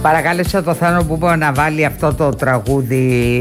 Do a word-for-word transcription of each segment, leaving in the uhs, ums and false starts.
Παρακάλεσα το Θάνο Μπούμπο να βάλει αυτό το τραγούδι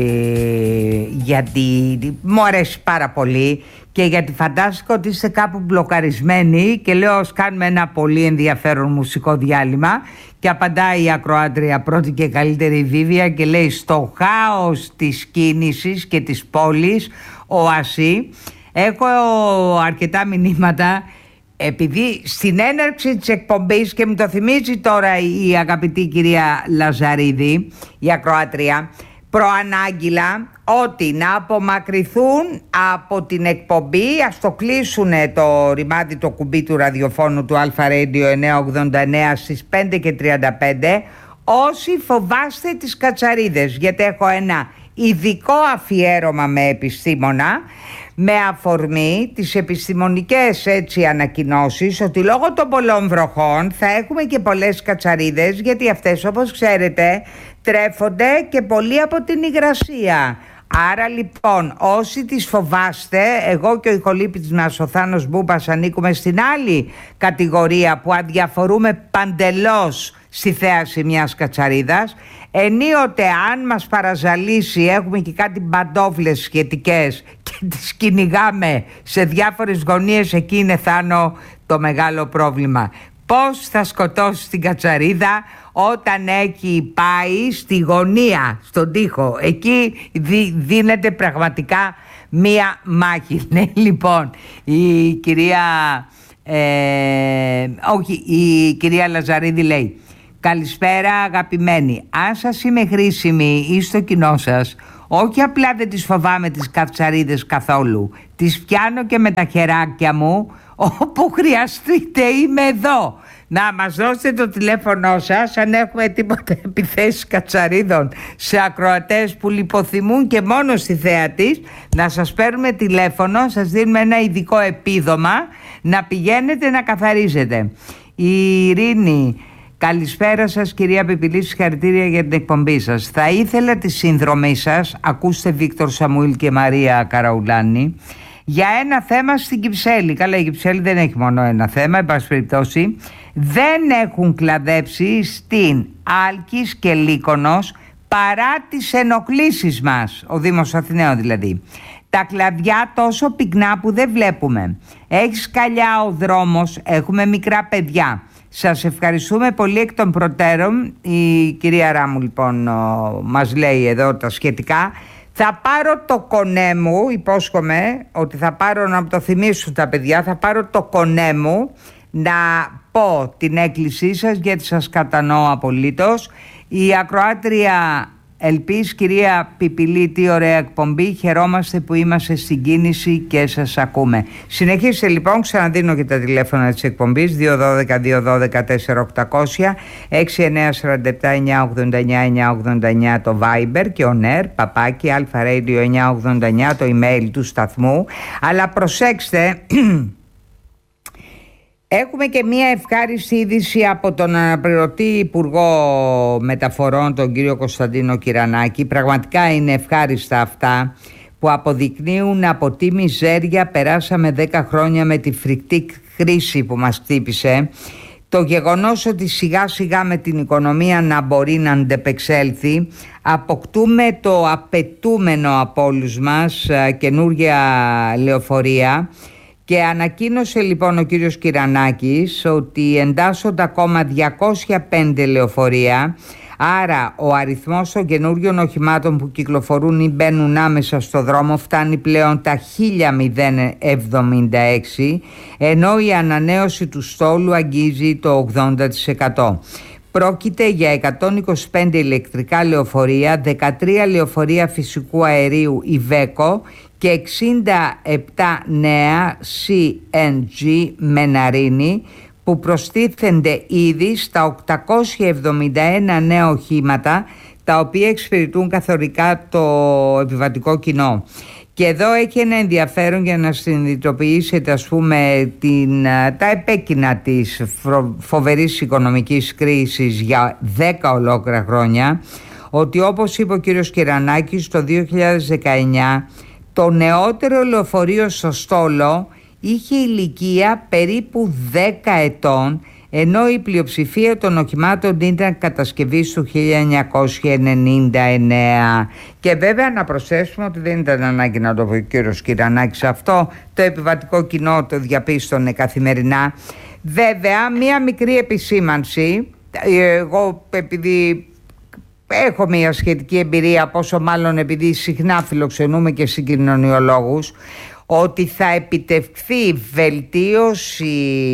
γιατί μου αρέσει πάρα πολύ και γιατί φαντάστηκα ότι είστε κάπου μπλοκαρισμένοι και λέω ας κάνουμε ένα πολύ ενδιαφέρον μουσικό διάλειμμα και απαντάει η ακροάτρια πρώτη και καλύτερη Βίβια και λέει στο χάος της κίνησης και της πόλης ο Ασί έχω αρκετά μηνύματα. Επειδή στην έναρξη της εκπομπής και μου το θυμίζει τώρα η αγαπητή κυρία Λαζαρίδη, η ακροάτρια, προανάγγειλα ότι να απομακρυθούν από την εκπομπή, ας το κλείσουν το ρημάδι το κουμπί του ραδιοφώνου του Αλφα Radio εννιακόσια ογδόντα εννέα στις πέντε και τριάντα πέντε όσοι φοβάστε τις κατσαρίδες, γιατί έχω ένα ειδικό αφιέρωμα με επιστήμονα με αφορμή τις επιστημονικές έτσι ανακοινώσεις ότι λόγω των πολλών βροχών θα έχουμε και πολλές κατσαρίδες, γιατί αυτές όπως ξέρετε τρέφονται και πολύ από την υγρασία. Άρα λοιπόν όσοι τις φοβάστε, εγώ και ο ηχολήπτης μας ο Θάνος Μπούμπας ανήκουμε στην άλλη κατηγορία που αδιαφορούμε παντελώς στη θέαση μιας κατσαρίδας. Ενίοτε αν μας παραζαλίσει έχουμε και κάτι μπαντόφλες σχετικές και τις κυνηγάμε σε διάφορες γωνίες, εκεί είναι Θάνο το μεγάλο πρόβλημα. Πώς θα σκοτώσει την κατσαρίδα όταν έχει πάει στη γωνία, στον τοίχο? Εκεί δι, δίνεται πραγματικά μία μάχη. Ναι, λοιπόν, η κυρία ε, όχι, η κυρία Λαζαρίδη λέει: καλησπέρα αγαπημένοι, αν σας είμαι χρήσιμη ή στο κοινό σας, όχι απλά δεν τις φοβάμαι τις κατσαρίδες καθόλου, τις πιάνω και με τα χεράκια μου, όπου χρειαστείτε είμαι εδώ. Να μας δώσετε το τηλέφωνο σας αν έχουμε τίποτα επιθέσεις κατσαρίδων σε ακροατές που λιποθυμούν και μόνο στη θέα της, να σας παίρνουμε τηλέφωνο, σας δίνουμε ένα ειδικό επίδομα να πηγαίνετε να καθαρίζετε. Η Ειρήνη: καλησπέρα σας κυρία Πιπιλή, συγχαρητήρια για την εκπομπή σας. Θα ήθελα τη συνδρομή σας, ακούστε Βίκτορ Σαμουήλ και Μαρία Καραουλάνη, για ένα θέμα στην Κυψέλη. Καλά, η Κυψέλη δεν έχει μόνο ένα θέμα, εν πάση περιπτώσει. Δεν έχουν κλαδέψει στην Άλκης και Λύκονος παρά τις ενοχλήσεις μας, ο Δήμος Αθηναίων δηλαδή. Τα κλαδιά τόσο πυκνά που δεν βλέπουμε. Έχει σκαλιά ο δρόμος, έχουμε μικρά παιδιά. Σας ευχαριστούμε πολύ εκ των προτέρων. Η κυρία Ράμου λοιπόν ο, μας λέει εδώ τα σχετικά. Θα πάρω το κονέ μου, υπόσχομαι ότι θα πάρω, να το θυμίσουν τα παιδιά, θα πάρω το κονέ μου να πω την έκκλησή σας, γιατί σας κατανοώ απολύτως. Η ακροάτρια Ελπίς, κυρία Πιπιλή, τι ωραία εκπομπή, χαιρόμαστε που είμαστε στην κίνηση και σας ακούμε. Συνεχίστε λοιπόν, ξαναδίνω και τα τηλέφωνα της εκπομπής δύο ένα δύο, δύο ένα δύο τέσσερα οκτακόσια έξι εννιά τέσσερα επτά εννιά ογδόντα εννιά εννιά ογδόντα εννιά το Viber και ο νερ παπάκι αλφα-radio εννιά ογδόντα εννιά το email του σταθμού. Αλλά προσέξτε, έχουμε και μία ευχάριστη είδηση από τον αναπληρωτή Υπουργό Μεταφορών, τον κύριο Κωνσταντίνο Κυρανάκη. Πραγματικά είναι ευχάριστα αυτά που αποδεικνύουν από τι μιζέρια περάσαμε δέκα χρόνια με τη φρικτή κρίση που μας χτύπησε. Το γεγονός ότι σιγά σιγά με την οικονομία να μπορεί να αντεπεξέλθει, αποκτούμε το απαιτούμενο από όλους μας, καινούργια λεωφορεία. Και ανακοίνωσε λοιπόν ο κύριος Κυρανάκης ότι εντάσσονται ακόμα διακόσια πέντε λεωφορεία, άρα ο αριθμός των καινούριων οχημάτων που κυκλοφορούν ή μπαίνουν άμεσα στο δρόμο φτάνει πλέον τα χίλια εβδομήντα έξι, ενώ η ανανέωση του στόλου αγγίζει το ογδόντα τοις εκατό. Πρόκειται για εκατόν είκοσι πέντε ηλεκτρικά λεωφορεία, δεκατρία λεωφορεία φυσικού αερίου Ιβέκο και εξήντα επτά νέα σι εν τζι Μεναρίνη, που προστίθενται ήδη στα οκτακόσια εβδομήντα ένα νέα οχήματα, τα οποία εξυπηρετούν καθορικά το επιβατικό κοινό. Και εδώ έχει ένα ενδιαφέρον για να συνειδητοποιήσετε, ας πούμε, την, τα επέκεινα της φοβερής οικονομικής κρίσης για δέκα ολόκληρα χρόνια, ότι όπως είπε ο κύριος Κυρανάκης, το δύο χιλιάδες δεκαεννιά το νεότερο λεωφορείο στο στόλο είχε ηλικία περίπου δέκα ετών, ενώ η πλειοψηφία των οχημάτων ήταν κατασκευής του χίλια εννιακόσια ενενήντα εννέα. Και βέβαια να προσθέσουμε ότι δεν ήταν ανάγκη να το πω ο κύριος Κυρανάκης αυτό, το επιβατικό κοινό το διαπίστωνε καθημερινά. Βέβαια, μία μικρή επισήμανση, εγώ επειδή έχω μια σχετική εμπειρία, πόσο μάλλον επειδή συχνά φιλοξενούμε και συγκοινωνιολόγους, ότι θα επιτευχθεί βελτίωση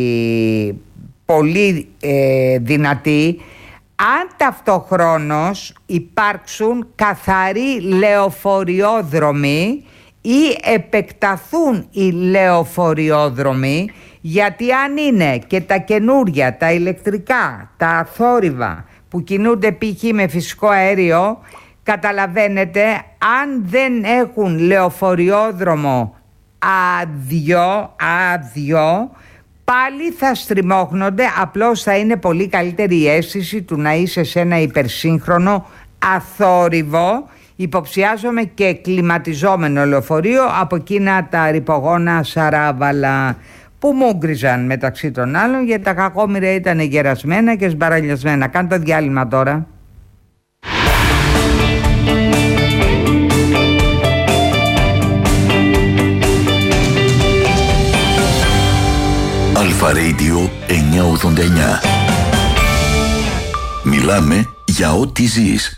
πολύ ε, δυνατή αν ταυτοχρόνως υπάρξουν καθαροί λεωφοριόδρομοι ή επεκταθούν οι λεωφοριόδρομοι, γιατί αν είναι και τα καινούρια, τα ηλεκτρικά, τα αθόρυβα που κινούνται π.χ. με φυσικό αέριο, καταλαβαίνετε, αν δεν έχουν λεωφοριόδρομο άδειο, άδειο, πάλι θα στριμώχνονται, απλώς θα είναι πολύ καλύτερη η αίσθηση του να είσαι σε ένα υπερσύγχρονο αθόρυβο, υποψιάζομαι και κλιματιζόμενο λεωφορείο, από εκείνα τα ρυπογόνα σαράβαλα που μούγκριζαν μεταξύ των άλλων, γιατί τα κακόμοιρα ήταν γερασμένα και σμπαραλιασμένα. Κάνε το διάλειμμα τώρα. Αλφα Radio εννιακόσια ογδόντα εννιά. Μιλάμε για ό,τι ζεις.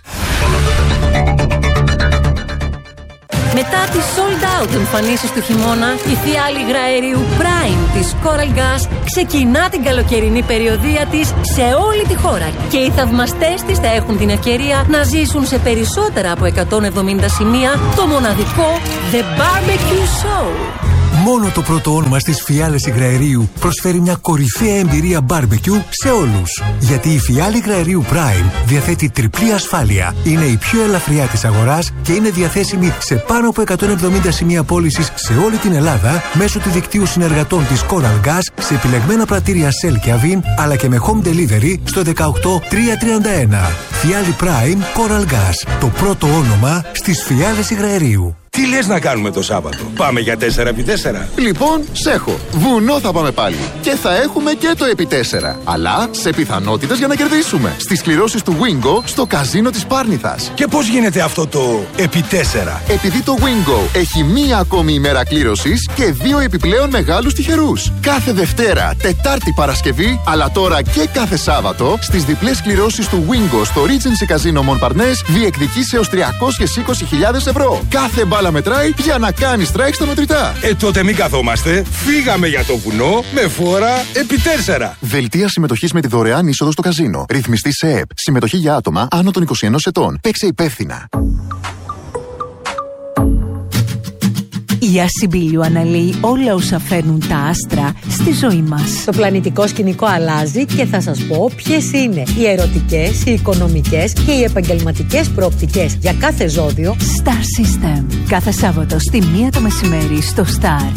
Μετά τις sold out εμφανίσεις του χειμώνα, η φιάλη υγραερίου Prime της Coral Gas ξεκινά την καλοκαιρινή περιοδεία της σε όλη τη χώρα και οι θαυμαστές της θα έχουν την ευκαιρία να ζήσουν σε περισσότερα από εκατόν εβδομήντα σημεία το μοναδικό The Barbecue Show. Μόνο το πρώτο όνομα στις φιάλες υγραερίου προσφέρει μια κορυφαία εμπειρία barbecue σε όλους. Γιατί η φιάλη υγραερίου Prime διαθέτει τριπλή ασφάλεια, είναι η πιο ελαφριά της αγοράς και είναι διαθέσιμη σε πάνω από εκατόν εβδομήντα σημεία πώλησης σε όλη την Ελλάδα μέσω του δικτύου συνεργατών της Coral Gas σε επιλεγμένα πρατήρια Shell και Avin, αλλά και με home delivery στο δεκαοκτώ τριακόσια τριάντα ένα. Φιάλη Prime Coral Gas, το πρώτο όνομα στις φιάλες υγραερίου. Τι λες να κάνουμε το Σάββατο? Πάμε για τέσσερα επί τέσσερα. Λοιπόν, σ' έχω. Βουνό θα πάμε πάλι. Και θα έχουμε και το επί τέσσερα. Αλλά σε πιθανότητες για να κερδίσουμε. Στις κληρώσεις του Wingo στο καζίνο της Πάρνηθας. Και πώς γίνεται αυτό το επί τέσσερα? Επειδή το Wingo έχει μία ακόμη ημέρα κλήρωσης και δύο επιπλέον μεγάλους τυχερούς. Κάθε Δευτέρα, Τετάρτη, Παρασκευή, αλλά τώρα και κάθε Σάββατο, στις διπλές κληρώσεις του Wingo στο Regency Casino Montparnasse διεκδικείς έως τριακόσιες είκοσι χιλιάδες ευρώ. Κάθε μπάλα μετράει για να κάνει strike στα μετρητά. Ε, τότε μην καθόμαστε. Φύγαμε για το βουνό με φόρα επί τέσσερα. Δελτία συμμετοχής με τη δωρεάν είσοδο στο καζίνο. Ρυθμιστή σε ΕΕΠ. Συμμετοχή για άτομα άνω των είκοσι ενός ετών. Παίξε υπεύθυνα. Η Ασυμπίλιο αναλύει όλα όσα φέρνουν τα άστρα στη ζωή μας. Το πλανητικό σκηνικό αλλάζει και θα σας πω ποιες είναι οι ερωτικές, οι οικονομικές και οι επαγγελματικές προοπτικές για κάθε ζώδιο. Star System. Κάθε Σάββατο στη μία το μεσημέρι στο Star.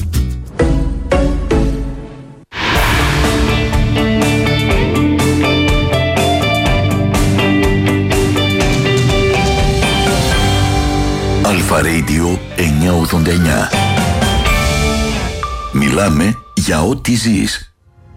Αλφα Radio εννιακόσια ογδόντα εννιά. Μιλάμε για ό,τι ζεις.